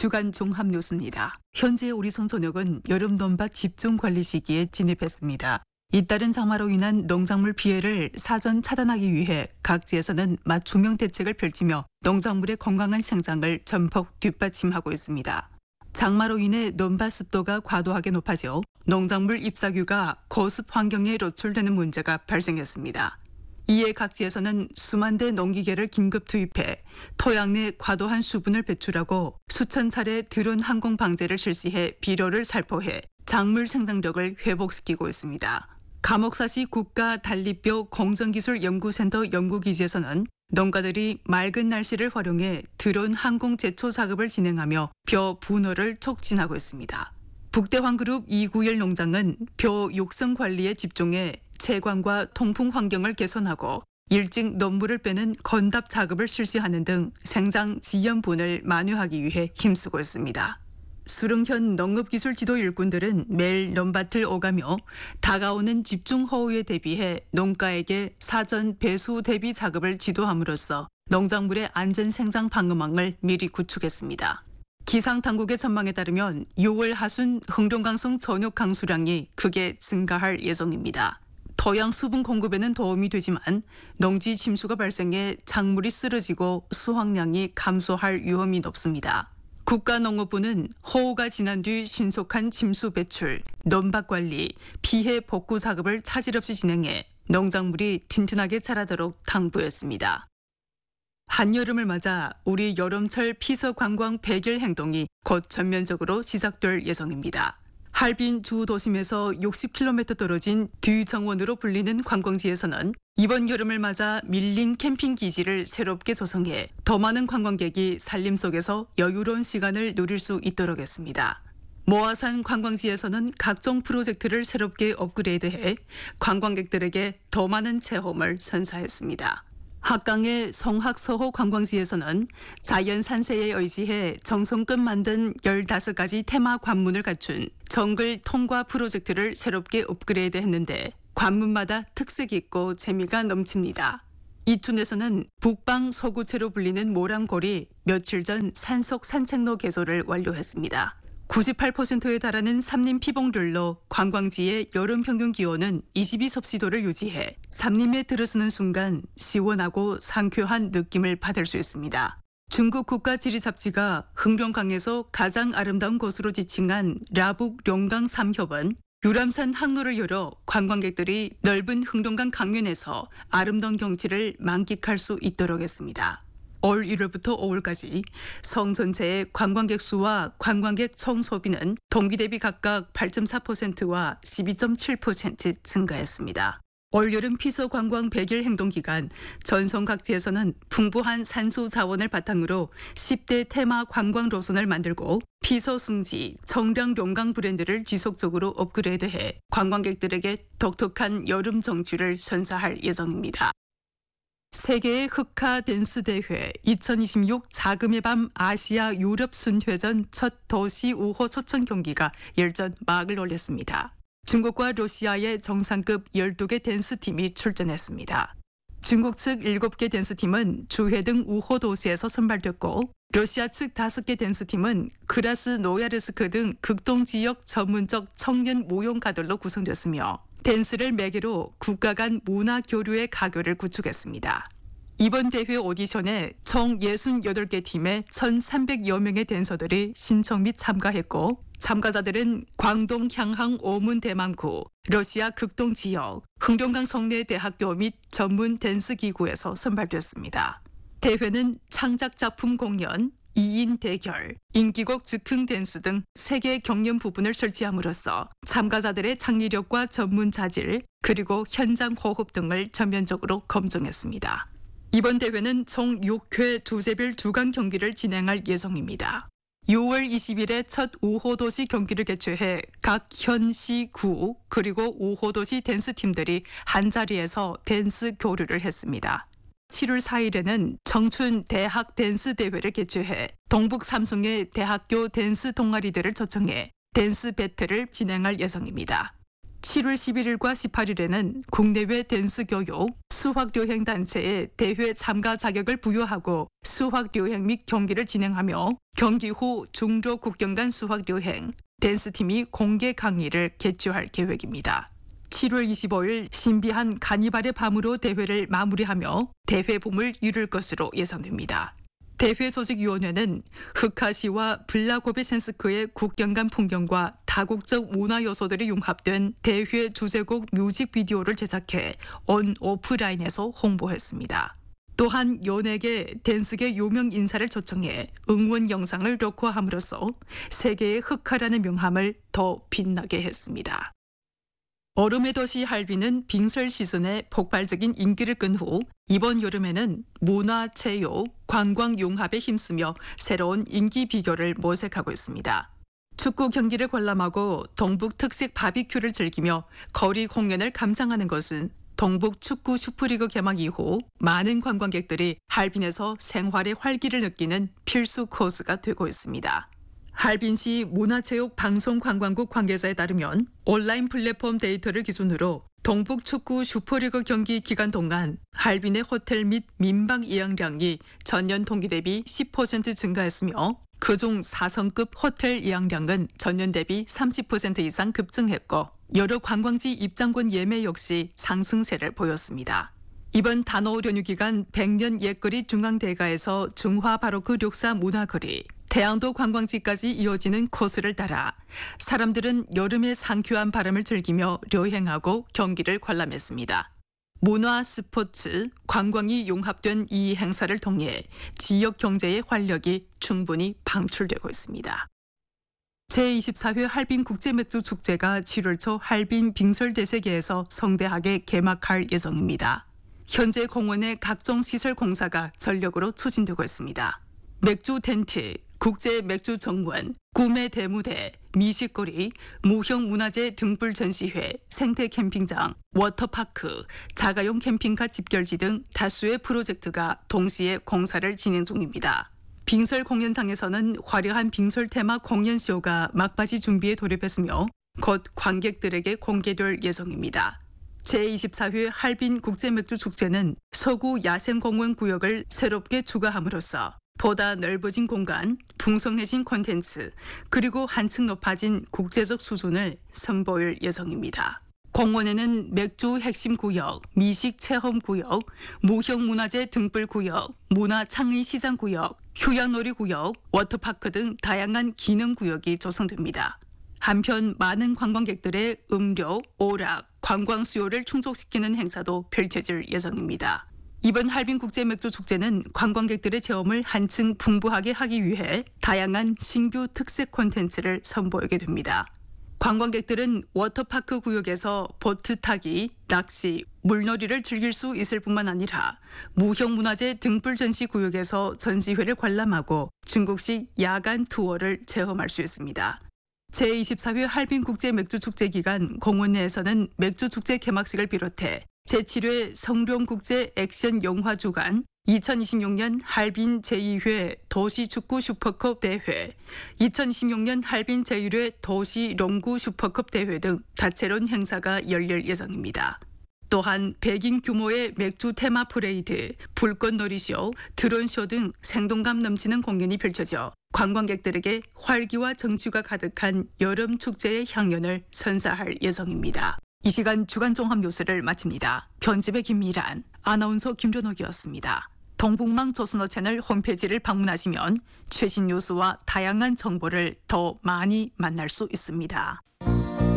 주간 종합 뉴스입니다. 현재 오리성 전역은 여름 논밭 집중 관리 시기에 진입했습니다. 잇따른 장마로 인한 농작물 피해를 사전 차단하기 위해 각지에서는 맞춤형 대책을 펼치며 농작물의 건강한 생장을 전폭 뒷받침하고 있습니다. 장마로 인해 논밭 습도가 과도하게 높아져 농작물 잎사귀가 거습 환경에 노출되는 문제가 발생했습니다. 이에 각지에서는 수만 대 농기계를 긴급 투입해 토양 내 과도한 수분을 배출하고 수천 차례 드론 항공 방제를 실시해 비료를 살포해 작물 생장력을 회복시키고 있습니다. 감옥사시 국가단립뼈 공정기술연구센터 연구기지에서는 농가들이 맑은 날씨를 활용해 드론 항공 제초 작업을 진행하며 벼 분호를 촉진하고 있습니다. 북대환그룹 291 농장은 벼 육성 관리에 집중해 채광과 통풍 환경을 개선하고 일찍 논물을 빼는 건답 작업을 실시하는 등 생장 지연분을 만회하기 위해 힘쓰고 있습니다. 수릉현 농업기술 지도 일꾼들은 매일 논밭을 오가며 다가오는 집중호우에 대비해 농가에게 사전 배수 대비 작업을 지도함으로써 농작물의 안전 생장 방어망을 미리 구축했습니다. 기상당국의 전망에 따르면 6월 하순 흥룡강성 전역 강수량이 크게 증가할 예정입니다. 토양 수분 공급에는 도움이 되지만 농지 침수가 발생해 작물이 쓰러지고 수확량이 감소할 위험이 높습니다. 국가농업부는 호우가 지난 뒤 신속한 침수 배출, 논밭 관리, 피해 복구 작업을 차질 없이 진행해 농작물이 튼튼하게 자라도록 당부했습니다. 한여름을 맞아 우리 여름철 피서 관광 100일 행동이 곧 전면적으로 시작될 예정입니다. 할빈 주 도심에서 60km 떨어진 뒤정원으로 불리는 관광지에서는 이번 여름을 맞아 밀린 캠핑 기지를 새롭게 조성해 더 많은 관광객이 산림 속에서 여유로운 시간을 누릴 수 있도록 했습니다. 모아산 관광지에서는 각종 프로젝트를 새롭게 업그레이드해 관광객들에게 더 많은 체험을 선사했습니다. 합강의 성학서호 관광지에서는 자연 산세에 의지해 정성껏 만든 15가지 테마 관문을 갖춘 정글 통과 프로젝트를 새롭게 업그레이드 했는데 관문마다 특색 있고 재미가 넘칩니다. 이춘에서는 북방 서구체로 불리는 모란골이 며칠 전 산속 산책로 개소를 완료했습니다. 98%에 달하는 삼림 피봉률로 관광지의 여름 평균 기온은 22섭씨도를 유지해 삼림에 들어서는 순간 시원하고 상쾌한 느낌을 받을 수 있습니다. 중국 국가지리잡지가 흥룡강에서 가장 아름다운 곳으로 지칭한 라북 룡강 3협은 유람선 항로를 열어 관광객들이 넓은 흥룡강 강면에서 아름다운 경치를 만끽할 수 있도록 했습니다. 올 1월부터 5월까지 성 전체의 관광객 수와 관광객 총 소비는 동기 대비 각각 8.4%와 12.7% 증가했습니다. 올 여름 피서 관광 100일 행동 기간 전성 각지에서는 풍부한 산수 자원을 바탕으로 10대 테마 관광 노선을 만들고 피서 승지, 청량 용강 브랜드를 지속적으로 업그레이드해 관광객들에게 독특한 여름 정취를 선사할 예정입니다. 세계의 흑화 댄스 대회 2026 자금의 밤 아시아 유럽 순회전 첫 도시 5호 초청 경기가 열전 막을 올렸습니다. 중국과 러시아의 정상급 12개 댄스팀이 출전했습니다. 중국 측 7개 댄스팀은 주회 등 우호 도시에서 선발됐고 러시아 측 5개 댄스팀은 크라스노야르스크 등 극동 지역 전문적 청년 무용가들로 구성됐으며 댄스를 매개로 국가 간 문화 교류의 가교를 구축했습니다. 이번 대회 오디션에 총 68개 팀의 1,300여 명의 댄서들이 신청 및 참가했고 참가자들은 광동 향항 오문 대망구, 러시아 극동 지역, 흥룡강 성내대학교 및 전문 댄스 기구에서 선발됐습니다. 대회는 창작 작품 공연, 2인 대결, 인기곡 즉흥 댄스 등 3개 경연 부분을 설치함으로써 참가자들의 창의력과 전문 자질, 그리고 현장 호흡 등을 전면적으로 검증했습니다. 이번 대회는 총 6회 두제별 두강 경기를 진행할 예정입니다. 6월 20일에 첫 5호 도시 경기를 개최해 각 현시, 구, 그리고 5호 도시 댄스팀들이 한자리에서 댄스 교류를 했습니다. 7월 4일에는 청춘 대학 댄스 대회를 개최해 동북 3송의 대학교 댄스 동아리들을 초청해 댄스 배틀을 진행할 예정입니다. 7월 11일과 18일에는 국내외 댄스 교육, 수학여행 단체에 대회 참가 자격을 부여하고 수학여행 및 경기를 진행하며 경기 후 중로 국경 간 수학여행, 댄스팀이 공개 강의를 개최할 계획입니다. 7월 25일 신비한 카니발의 밤으로 대회를 마무리하며 대회 봄을 이룰 것으로 예상됩니다. 대회 조직위원회는 흑하시와 블라고베센스크의 국경 간 풍경과 다국적 문화 요소들이 융합된 대회 주제곡 뮤직비디오를 제작해 온 오프라인에서 홍보했습니다. 또한 연예계, 댄스계 유명 인사를 초청해 응원 영상을 녹화함으로써 세계의 흑하라는 명함을 더 빛나게 했습니다. 얼음의 도시 할빈은 빙설 시즌에 폭발적인 인기를 끈 후 이번 여름에는 문화, 체육, 관광 융합에 힘쓰며 새로운 인기 비결을 모색하고 있습니다. 축구 경기를 관람하고 동북 특색 바비큐를 즐기며 거리 공연을 감상하는 것은 동북 축구 슈퍼리그 개막 이후 많은 관광객들이 할빈에서 생활의 활기를 느끼는 필수 코스가 되고 있습니다. 할빈시 문화체육방송관광국 관계자에 따르면 온라인 플랫폼 데이터를 기준으로 동북 축구 슈퍼리그 경기 기간 동안 할빈의 호텔 및 민방 예약량이 전년 동기 대비 10% 증가했으며 그중 4성급 호텔 예약량은 전년 대비 30% 이상 급증했고 여러 관광지 입장권 예매 역시 상승세를 보였습니다. 이번 단오 연휴 기간 100년 옛거리 중앙대가에서 중화 바로크 력사 문화거리, 대양도 관광지까지 이어지는 코스를 따라 사람들은 여름의 상쾌한 바람을 즐기며 여행하고 경기를 관람했습니다. 문화, 스포츠, 관광이 융합된 이 행사를 통해 지역 경제의 활력이 충분히 방출되고 있습니다. 제24회 할빈 국제맥주축제가 7월 초 할빈 빙설대세계에서 성대하게 개막할 예정입니다. 현재 공원의 각종 시설 공사가 전력으로 추진되고 있습니다. 맥주 텐트, 국제 맥주 정원, 구매 대무대, 미식거리, 무형 문화재 등불 전시회, 생태 캠핑장, 워터파크, 자가용 캠핑카 집결지 등 다수의 프로젝트가 동시에 공사를 진행 중입니다. 빙설 공연장에서는 화려한 빙설 테마 공연쇼가 막바지 준비에 돌입했으며 곧 관객들에게 공개될 예정입니다. 제24회 할빈 국제맥주축제는 서구 야생공원 구역을 새롭게 추가함으로써 보다 넓어진 공간, 풍성해진 콘텐츠, 그리고 한층 높아진 국제적 수준을 선보일 예정입니다. 공원에는 맥주 핵심 구역, 미식 체험 구역, 무형 문화재 등불 구역, 문화 창의 시장 구역, 휴양놀이 구역, 워터파크 등 다양한 기능 구역이 조성됩니다. 한편 많은 관광객들의 음료, 오락, 관광 수요를 충족시키는 행사도 펼쳐질 예정입니다. 이번 할빈 국제맥주축제는 관광객들의 체험을 한층 풍부하게 하기 위해 다양한 신규 특색 콘텐츠를 선보이게 됩니다. 관광객들은 워터파크 구역에서 보트 타기, 낚시, 물놀이를 즐길 수 있을 뿐만 아니라 무형 문화재 등불 전시 구역에서 전시회를 관람하고 중국식 야간 투어를 체험할 수 있습니다. 제24회 할빈 국제맥주축제 기간 공원 내에서는 맥주축제 개막식을 비롯해 제7회 성룡국제 액션 영화 주간, 2026년 할빈 제2회 도시축구 슈퍼컵 대회, 2026년 할빈 제1회 도시 롱구 슈퍼컵 대회 등 다채로운 행사가 열릴 예정입니다. 또한 100인 규모의 맥주 테마 퍼레이드, 불꽃놀이쇼, 드론쇼 등 생동감 넘치는 공연이 펼쳐져 관광객들에게 활기와 정취가 가득한 여름 축제의 향연을 선사할 예정입니다. 이 시간 주간 종합 뉴스를 마칩니다. 편집의 김미란, 아나운서 김련옥이었습니다. 동북망 조선어 채널 홈페이지를 방문하시면 최신 뉴스와 다양한 정보를 더 많이 만날 수 있습니다.